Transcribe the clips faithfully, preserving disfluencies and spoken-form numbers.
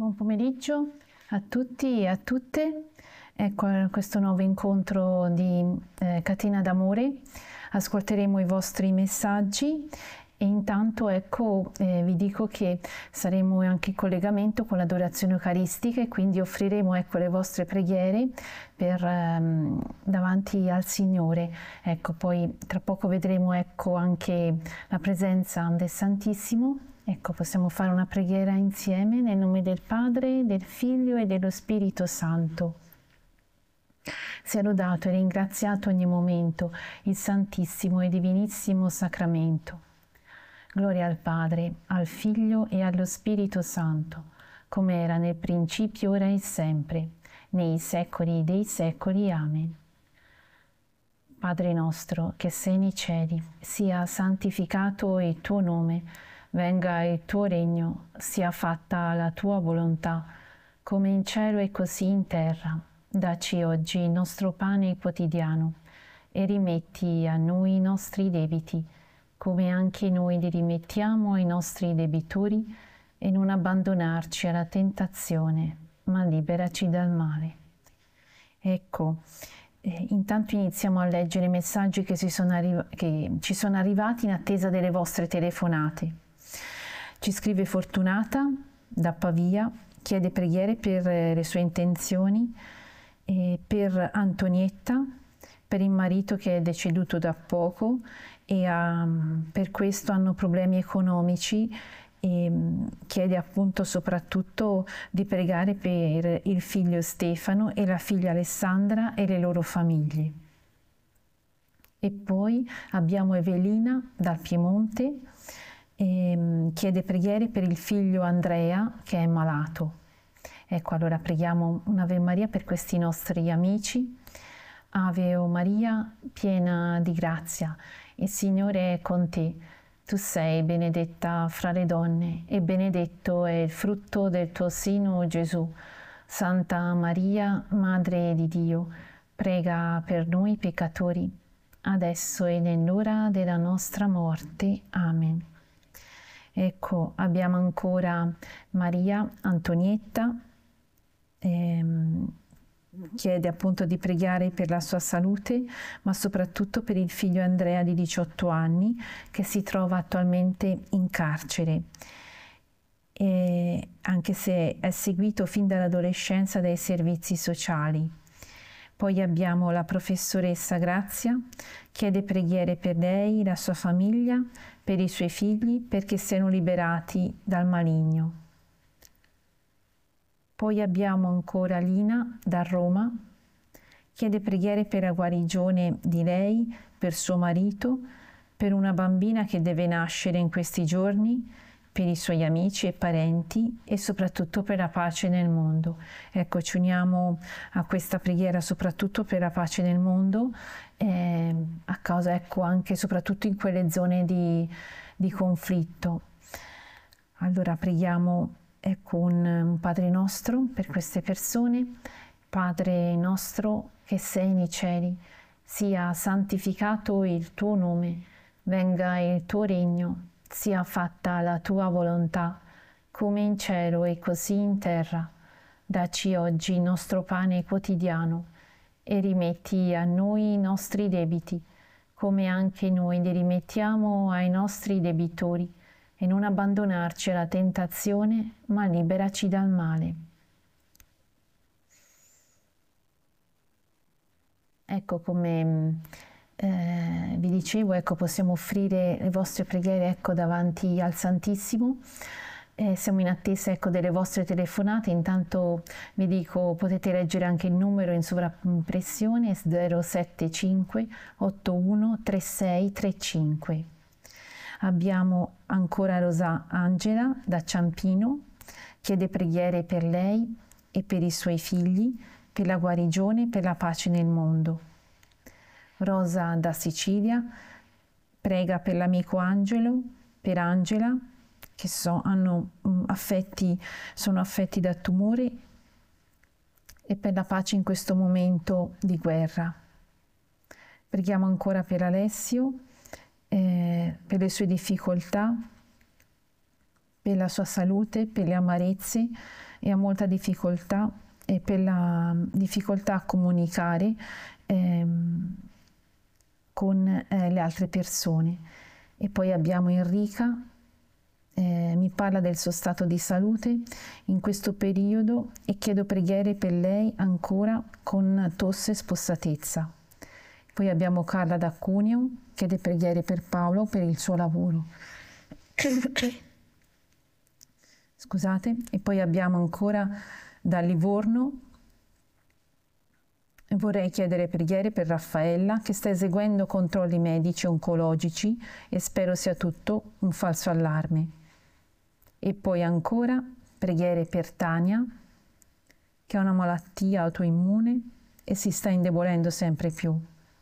Buon pomeriggio a tutti e a tutte. Ecco questo nuovo incontro di eh, Catena d'Amore. Ascolteremo i vostri messaggi e intanto ecco eh, vi dico che saremo anche in collegamento con l'adorazione eucaristica e quindi offriremo ecco le vostre preghiere per, ehm, davanti al Signore. Ecco, poi tra poco vedremo ecco anche la presenza del Santissimo. Ecco, possiamo fare una preghiera insieme nel nome del Padre, del Figlio e dello Spirito Santo. Sia lodato e ringraziato ogni momento il Santissimo e Divinissimo Sacramento. Gloria al Padre, al Figlio e allo Spirito Santo, come era nel principio, ora e sempre, nei secoli dei secoli. Amen. Padre nostro, che sei nei cieli, sia santificato il tuo nome, venga il tuo regno, sia fatta la tua volontà, come in cielo e così in terra. Dacci oggi il nostro pane quotidiano e rimetti a noi i nostri debiti, come anche noi li rimettiamo ai nostri debitori, e non abbandonarci alla tentazione, ma liberaci dal male. Ecco, eh, intanto iniziamo a leggere i messaggi che, si sono arri- che ci sono arrivati in attesa delle vostre telefonate. Ci scrive Fortunata da Pavia, chiede preghiere per le sue intenzioni, e per Antonietta, per il marito che è deceduto da poco e um, per questo hanno problemi economici, e um, chiede appunto soprattutto di pregare per il figlio Stefano e la figlia Alessandra e le loro famiglie. E poi abbiamo Evelina dal Piemonte, e chiede preghiere per il figlio Andrea che è malato. Ecco, allora preghiamo un'Ave Maria per questi nostri amici. Ave o Maria, piena di grazia, il Signore è con te. Tu sei benedetta fra le donne e benedetto è il frutto del tuo seno, Gesù. Santa Maria, Madre di Dio, prega per noi peccatori, adesso e nell'ora della nostra morte. Amen. Ecco, abbiamo ancora Maria Antonietta, ehm, chiede appunto di pregare per la sua salute, ma soprattutto per il figlio Andrea di diciotto anni che si trova attualmente in carcere, e anche se è seguito fin dall'adolescenza dai servizi sociali. Poi abbiamo la professoressa Grazia, chiede preghiere per lei, la sua famiglia, per i suoi figli, perché siano liberati dal maligno. Poi abbiamo ancora Lina da Roma, chiede preghiere per la guarigione di lei, per suo marito, per una bambina che deve nascere in questi giorni, per i suoi amici e parenti e soprattutto per la pace nel mondo. Ecco, ci uniamo a questa preghiera soprattutto per la pace nel mondo, eh, a causa, ecco, anche soprattutto in quelle zone di, di conflitto. Allora preghiamo ecco un, un Padre nostro per queste persone. Padre nostro che sei nei cieli, sia santificato il tuo nome, venga il tuo regno, sia fatta la tua volontà, come in cielo e così in terra. Dacci oggi il nostro pane quotidiano e rimetti a noi i nostri debiti, come anche noi li rimettiamo ai nostri debitori, e non abbandonarci alla tentazione, ma liberaci dal male. Ecco, come eh, vi dicevo, ecco, possiamo offrire le vostre preghiere ecco, davanti al Santissimo. Eh, siamo in attesa ecco, delle vostre telefonate. Intanto vi dico, potete leggere anche il numero in sovraimpressione zero sette cinque otto uno tre sei tre cinque. Abbiamo ancora Rosa Angela da Ciampino, chiede preghiere per lei e per i suoi figli, per la guarigione e per la pace nel mondo. Rosa da Sicilia prega per l'amico Angelo, per Angela, che so, hanno affetti, sono affetti da tumore, e per la pace in questo momento di guerra. Preghiamo ancora per Alessio, eh, per le sue difficoltà, per la sua salute, per le amarezze e ha molta difficoltà, e per la difficoltà a comunicare ehm, con eh, le altre persone. E poi abbiamo Enrica, eh, mi parla del suo stato di salute in questo periodo e chiedo preghiere per lei ancora con tosse e spossatezza. Poi abbiamo Carla da Cuneo, chiede preghiere per Paolo per il suo lavoro. Scusate. E poi abbiamo ancora da Livorno, vorrei chiedere preghiere per Raffaella che sta eseguendo controlli medici oncologici e spero sia tutto un falso allarme. E poi ancora preghiere per Tania che ha una malattia autoimmune e si sta indebolendo sempre più,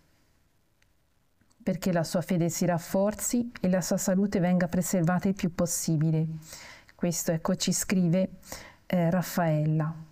perché la sua fede si rafforzi e la sua salute venga preservata il più possibile. Questo, ecco, ci scrive eh, Raffaella.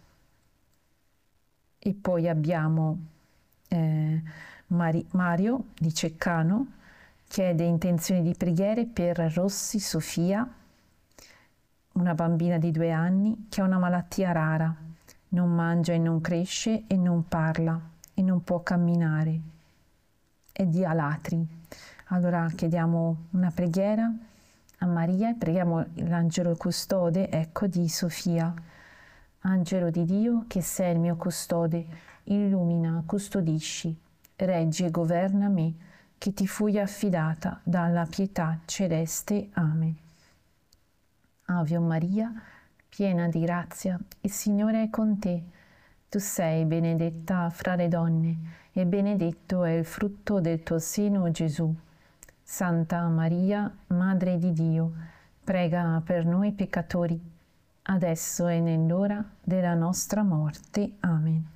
E poi abbiamo eh, Mari- Mario di Ceccano, chiede intenzioni di preghiere per Rossi Sofia, una bambina di due anni che ha una malattia rara, non mangia e non cresce e non parla e non può camminare, è di Alatri. Allora chiediamo una preghiera a Maria e preghiamo l'angelo custode, ecco, di Sofia. Angelo di Dio, che sei il mio custode, illumina, custodisci, reggi e governa me, che ti fui affidata dalla pietà celeste. Amen. Ave Maria, piena di grazia, il Signore è con te. Tu sei benedetta fra le donne, e benedetto è il frutto del tuo seno, Gesù. Santa Maria, Madre di Dio, prega per noi peccatori, adesso e nell'ora della nostra morte. Amen.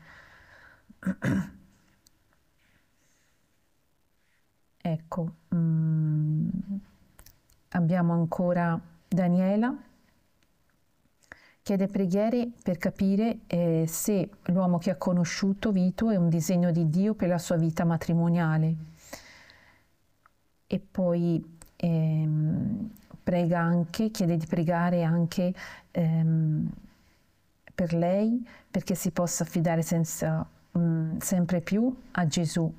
Ecco, mm, abbiamo ancora Daniela, chiede preghiere per capire eh, se l'uomo che ha conosciuto, Vito, è un disegno di Dio per la sua vita matrimoniale. E poi ehm, prega anche, chiede di pregare anche ehm, per lei, perché si possa affidare senza, mh, sempre più a Gesù.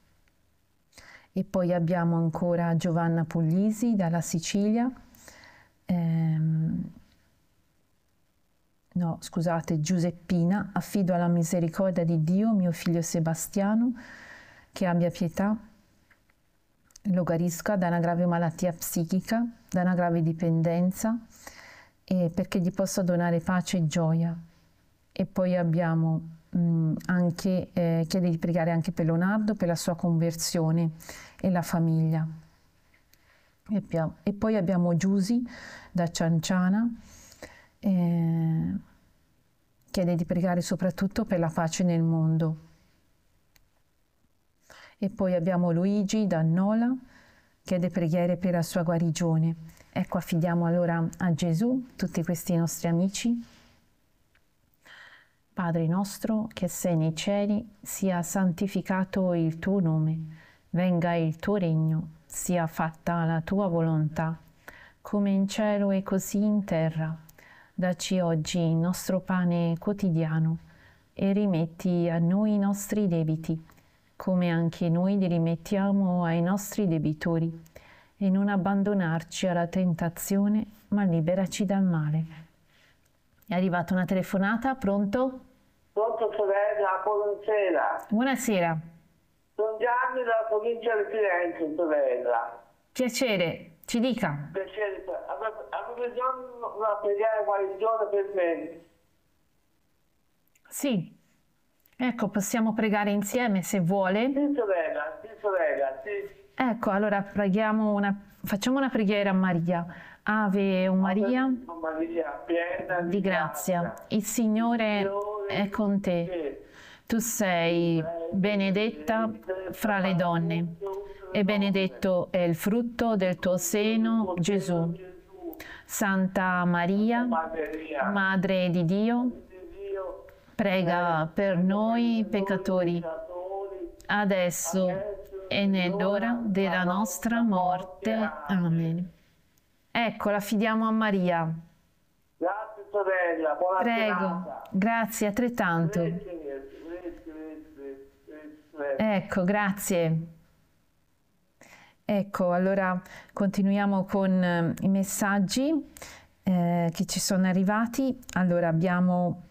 E poi abbiamo ancora Giovanna Puglisi dalla Sicilia, ehm, no scusate, Giuseppina, affido alla misericordia di Dio mio figlio Sebastiano, che abbia pietà, lo guarisca da una grave malattia psichica, da una grave dipendenza, e perché gli possa donare pace e gioia. E poi abbiamo mh, anche, eh, chiede di pregare anche per Leonardo, per la sua conversione e la famiglia. E, abbiamo, e poi abbiamo Giusi da Cianciana, eh, chiede di pregare soprattutto per la pace nel mondo. E poi abbiamo Luigi da Nola, chiede preghiere per la sua guarigione. Ecco, affidiamo allora a Gesù tutti questi nostri amici. Padre nostro che sei nei cieli, sia santificato il tuo nome, venga il tuo regno, sia fatta la tua volontà, come in cielo e così in terra. Dacci oggi il nostro pane quotidiano e rimetti a noi i nostri debiti, come anche noi li rimettiamo ai nostri debitori, e non abbandonarci alla tentazione, ma liberaci dal male. È arrivata una telefonata, pronto? Pronto sorella, buonasera. Buonasera. Sono Gianni dalla provincia di Firenze, sorella. Piacere, ci dica. Piacere, avevo bisogno una preghiera guarigione per me. Sì. Ecco, possiamo pregare insieme se vuole. Sì sorella, sì sorella, sì. Ecco, allora preghiamo una, facciamo una preghiera a Maria. Ave o Maria, Ave Maria, piena di grazia, il Signore è con te. Tu sei benedetta fra le donne e benedetto è il frutto del tuo seno, Gesù. Santa Maria, Madre di Dio, prega per noi peccatori, adesso e nell'ora della nostra morte. Amen. Ecco, la affidiamo a Maria. Grazie sorella, buona Prego, serata. grazie altrettanto. Grazie, grazie, grazie, grazie, grazie. Ecco, grazie. Ecco, allora continuiamo con eh, i messaggi eh, che ci sono arrivati. Allora abbiamo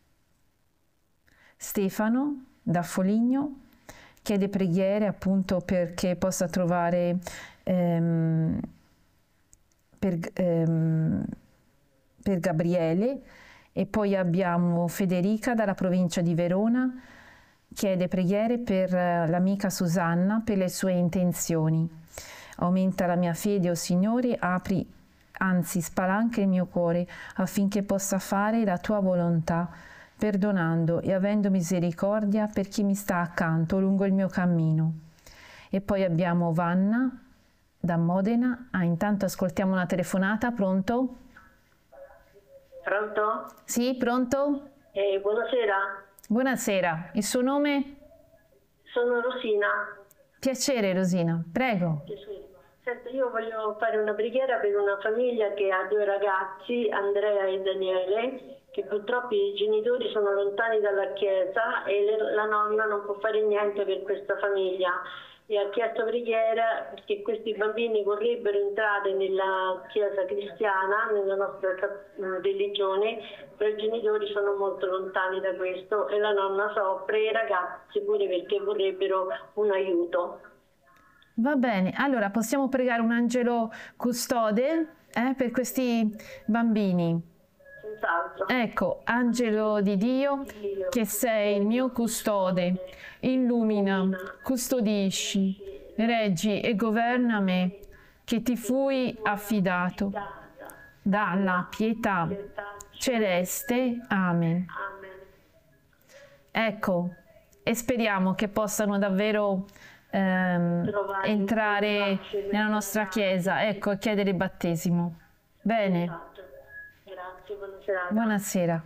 Stefano da Foligno, chiede preghiere appunto perché possa trovare ehm, per, ehm, per Gabriele. E poi abbiamo Federica dalla provincia di Verona, chiede preghiere per eh, l'amica Susanna per le sue intenzioni. Aumenta la mia fede, o Signore, apri, anzi spalanca il mio cuore affinché possa fare la tua volontà, perdonando e avendo misericordia per chi mi sta accanto lungo il mio cammino. E poi abbiamo Vanna da Modena. Ah, intanto ascoltiamo una telefonata. Pronto? Pronto? Sì, pronto? Eh, buonasera, Buonasera, il suo nome? sono Rosina. Piacere Rosina, prego. Senta, io voglio fare una preghiera per una famiglia che ha due ragazzi, Andrea e Daniele, che purtroppo i genitori sono lontani dalla chiesa e le- la nonna non può fare niente per questa famiglia. E ha chiesto preghiera perché questi bambini vorrebbero entrare nella chiesa cristiana, nella nostra cap- religione, però i genitori sono molto lontani da questo e la nonna soffre e i ragazzi pure perché vorrebbero un aiuto. Va bene, allora possiamo pregare un angelo custode eh, per questi bambini. Senz'altro. Ecco, angelo di Dio, che sei il mio custode, illumina, custodisci, reggi e governa me, che ti fui affidato dalla pietà celeste. Amen. Amen. Ecco, e speriamo che possano davvero ehm, Trovare entrare pace nella nostra chiesa, ecco, e chiedere il battesimo. Bene, Esatto. Grazie, buona serata. buonasera.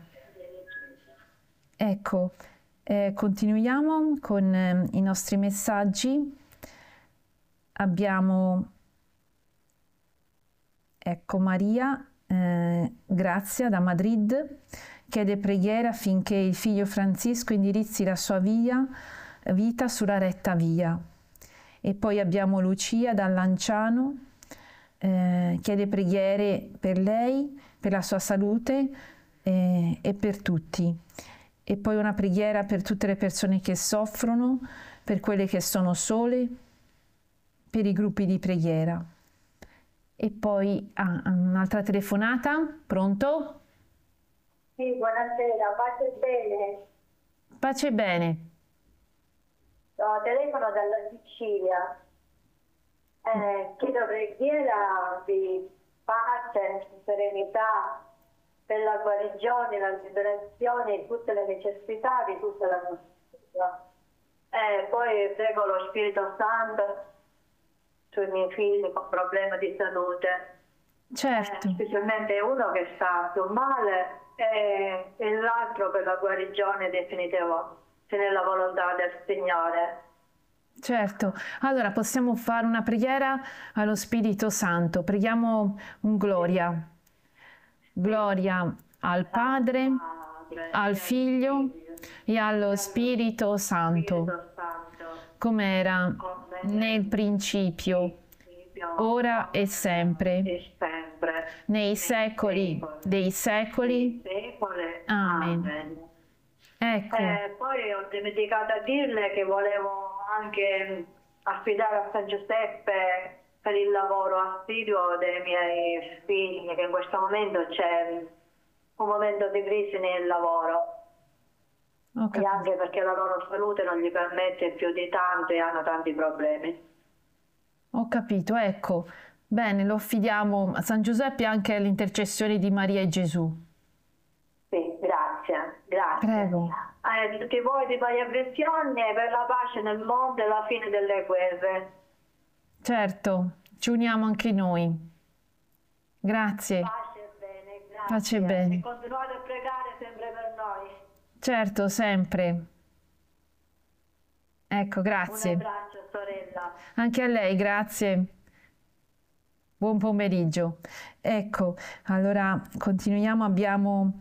Ecco, eh, continuiamo con eh, i nostri messaggi. Abbiamo, ecco, Maria eh, Grazia da Madrid, chiede preghiera affinché il figlio Francisco indirizzi la sua via, vita sulla retta via. E poi abbiamo Lucia da Lanciano, eh, chiede preghiere per lei, per la sua salute eh, e per tutti. E poi una preghiera per tutte le persone che soffrono, per quelle che sono sole, per i gruppi di preghiera. E poi ah, un'altra telefonata, pronto? Sì, buonasera, pace bene. Pace bene. No, telefono dalla Sicilia. Eh, chiedo preghiera di pace, serenità, per la guarigione, la liberazione e tutte le necessità di tutta la nostra. Eh, poi prego lo Spirito Santo sui miei figli con problemi di salute. Certo. Eh, specialmente uno che sta più male e, e l'altro per la guarigione definitiva, se nella volontà del Signore. Certo, allora possiamo fare una preghiera allo Spirito Santo. Preghiamo un gloria. Gloria al Padre, Padre, al e Figlio e allo Spirito Santo, Spirito Santo, come era come nel principio, ora e sempre, e sempre, nei secoli dei secoli. secole. Amen. Amen. Ecco, Eh, poi ho dimenticato a dirle che volevo anche affidare a San Giuseppe per il lavoro assiduo dei miei figli, che in questo momento c'è un momento di crisi nel lavoro ho e capito. anche perché la loro salute non gli permette più di tanto e hanno tanti problemi. Ho capito, ecco. Bene, lo affidiamo a San Giuseppe e anche all'intercessione di Maria e Gesù. Sì, grazie, grazie. Prego. Eh, tutti voi di Maria Avversione per la pace nel mondo e la fine delle guerre. Certo, ci uniamo anche noi. Grazie. Pace e bene, grazie. Pace e bene. E continuate a pregare sempre per noi. Certo, sempre. Ecco, Un grazie. abbraccio, sorella. Anche a lei, grazie. Buon pomeriggio. Ecco, allora continuiamo, abbiamo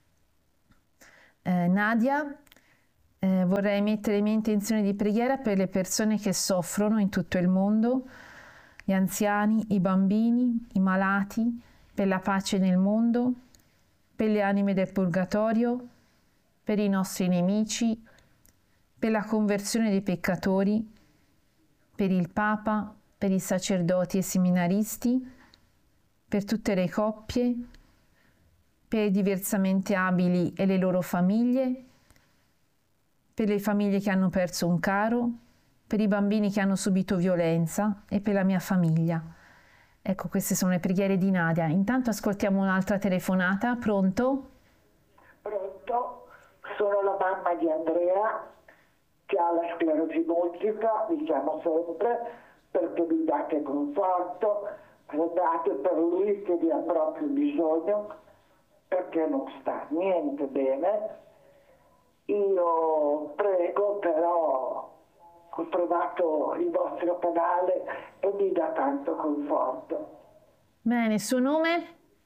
eh, Nadia. Eh, vorrei mettere in mia intenzione di preghiera per le persone che soffrono in tutto il mondo, gli anziani, i bambini, i malati, per la pace nel mondo, per le anime del purgatorio, per i nostri nemici, per la conversione dei peccatori, per il Papa, per i sacerdoti e seminaristi, per tutte le coppie, per i diversamente abili e le loro famiglie, per le famiglie che hanno perso un caro, per i bambini che hanno subito violenza e per la mia famiglia. Ecco, queste sono le preghiere di Nadia. Intanto ascoltiamo un'altra telefonata. Pronto? Pronto? Sono la mamma di Andrea, che ha la sclerosi multipla, vi chiamo sempre perché vi date conforto, pregate per lui che vi ha proprio bisogno, perché non sta niente bene. Io prego, però ho trovato il vostro canale e mi dà tanto conforto. Bene, suo nome?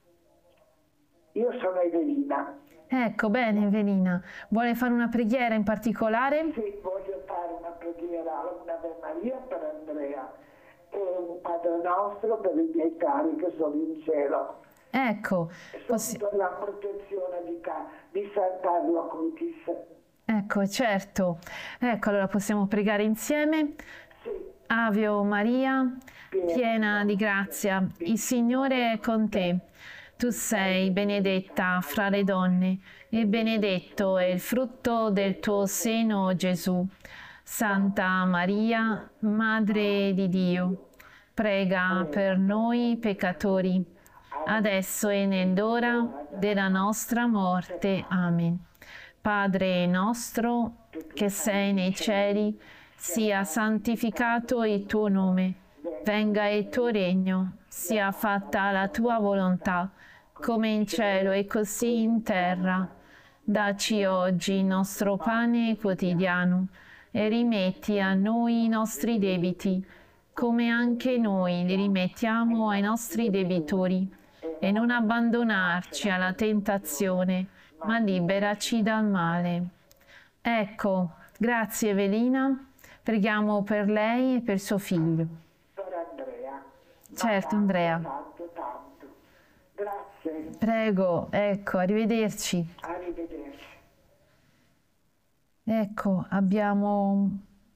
Io sono Evelina. Ecco, bene Evelina. Vuole fare una preghiera in particolare? Sì, voglio fare una preghiera, un'Ave Maria per Andrea e un Padre Nostro per i miei cari che sono in cielo. Ecco. Possi- Sotto la protezione di, di San Carlo Acutis. Ecco, certo. Ecco, allora possiamo pregare insieme. Sì. Ave o Maria, Piena, piena di grazia, il Signore è con te. Tu sei benedetta fra le donne e benedetto è il frutto del tuo seno, Gesù. Santa Maria, Madre di Dio, prega per noi peccatori, adesso e nell'ora della nostra morte. Amen. Padre nostro, che sei nei cieli, sia santificato il tuo nome, venga il tuo regno, sia fatta la tua volontà, come in cielo e così in terra. Dacci oggi il nostro pane quotidiano e rimetti a noi i nostri debiti, come anche noi li rimettiamo ai nostri debitori. E non abbandonarci alla tentazione, ma liberaci dal male. Ecco, grazie Evelina. Preghiamo per lei e per suo figlio. Per Andrea. Certo, Andrea. Tanto, tanto. Grazie. Prego, ecco, arrivederci. Arrivederci. Ecco, abbiamo,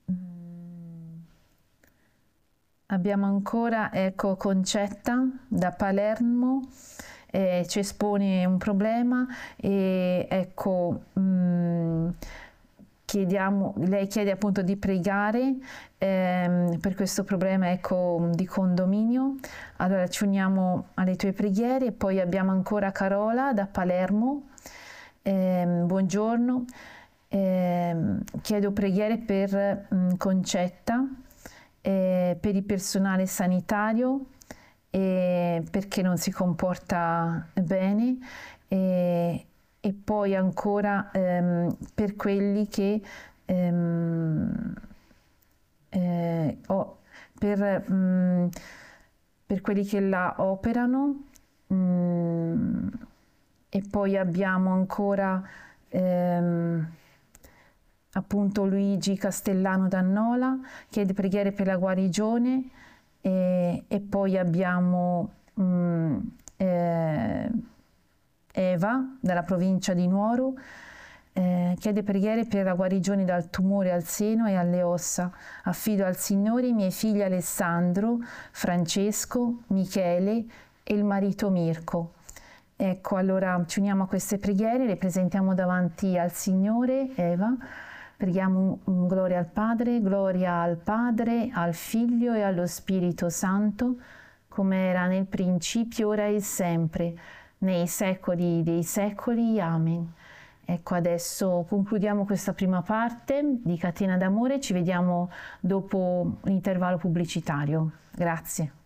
abbiamo ancora, ecco, Concetta da Palermo, eh, ci espone un problema e ecco, mh, chiediamo, lei chiede appunto di pregare ehm, per questo problema, ecco, di condominio. Allora ci uniamo alle tue preghiere. E poi abbiamo ancora Carola da Palermo. Ehm, buongiorno. Eh, chiedo preghiere per mh, Concetta, eh, per il personale sanitario, eh, perché non si comporta bene, eh, e poi ancora ehm, per quelli che ehm, eh, oh, per, mh, per quelli che la operano, mh, e poi abbiamo ancora ehm, appunto Luigi Castellano d'Annola, chiede preghiere per la guarigione, e, e poi abbiamo mh, eh, Eva dalla provincia di Nuoro, eh, chiede preghiere per la guarigione dal tumore al seno e alle ossa. Affido al Signore i miei figli Alessandro, Francesco, Michele e il marito Mirko. Ecco, allora ci uniamo a queste preghiere, le presentiamo davanti al Signore. Eva, preghiamo un gloria al Padre, gloria al Padre, al Figlio e allo Spirito Santo, come era nel principio, ora e sempre, nei secoli dei secoli. Amen. Ecco, adesso concludiamo questa prima parte di Catena d'Amore, ci vediamo dopo l'intervallo pubblicitario. Grazie.